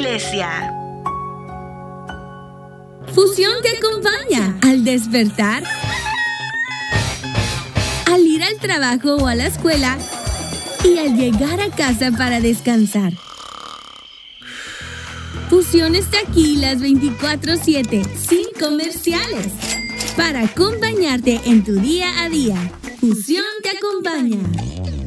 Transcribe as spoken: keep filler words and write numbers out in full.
iglesia. Fusión te acompaña al despertar, al ir al trabajo o a la escuela y al llegar a casa para descansar. Fusión está aquí las veinticuatro siete, sin comerciales, para acompañarte en tu día a día. Fusión te acompaña.